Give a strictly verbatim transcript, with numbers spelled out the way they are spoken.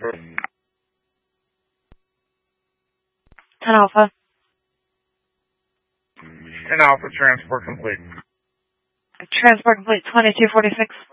transfer. ten Alpha. ten Alpha, transport complete. Transport complete, twenty-two forty-six.